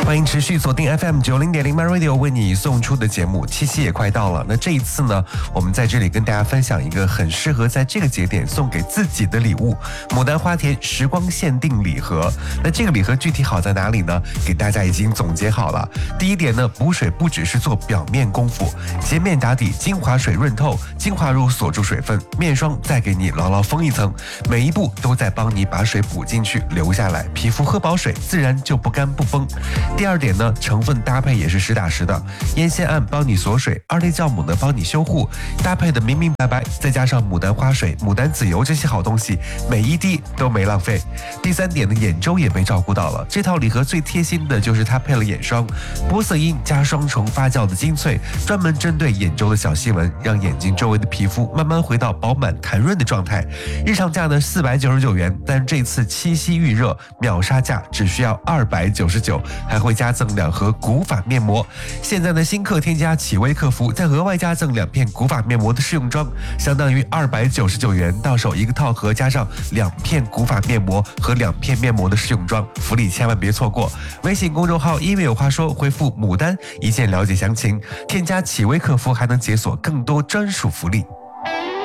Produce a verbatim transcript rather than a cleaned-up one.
欢迎持续锁定 F M 九零点零 My Radio 为你送出的节目，七夕也快到了。那这一次呢，我们在这里跟大家分享一个很适合在这个节点送给自己的礼物——牡丹花田时光限定礼盒。那这个礼盒具体好在哪里呢？给大家已经总结好了。第一点呢，补水不只是做表面功夫，洁面打底，精华水润透，精华乳锁住水分，面霜再给你牢牢封一层，每一步都在帮你把水补进去留下来，皮肤喝饱水自然就不干不崩。第二点呢，成分搭配也是实打实的，烟酰胺帮你锁水，二类酵母呢帮你修护，搭配的明明白白，再加上牡丹花水、牡丹籽油这些好东西，每一滴都没浪费。第三点呢，眼周也被照顾到了，这套礼盒最贴心的就是它配了眼霜，玻色因加双重发酵的精粹，专门针对眼周的小细纹，让眼睛周围的皮肤慢慢回到饱满弹润的状态。日常价呢四百九十九元，但这次七夕预热秒杀价只需要二百九十九，还会加赠两盒古法面膜。现在呢，新客添加启微客服，再额外加赠两片古法面膜的试用装，相当于二百九十九元，到手一个套盒，加上两片古法面膜和两片面膜的试用装，福利千万别错过。微信公众号因为有话说，回复牡丹一键了解详情，添加启微客服还能解锁更多专属福利。